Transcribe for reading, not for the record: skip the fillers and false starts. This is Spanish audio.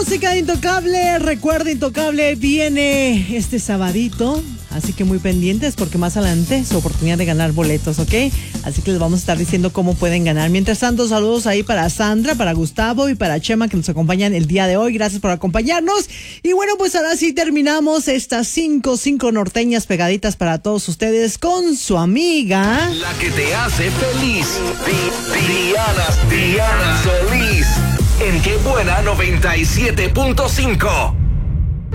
música de Intocable. Recuerda, Intocable viene este sabadito, así que muy pendientes porque más adelante su oportunidad de ganar boletos, ¿ok? Así que les vamos a estar diciendo cómo pueden ganar. Mientras tanto, saludos ahí para Sandra, para Gustavo y para Chema que nos acompañan el día de hoy. Gracias por acompañarnos. Y bueno, pues ahora sí terminamos estas cinco norteñas pegaditas para todos ustedes con su amiga, la que te hace feliz, Diana Solís, en Qué Buena 97.5.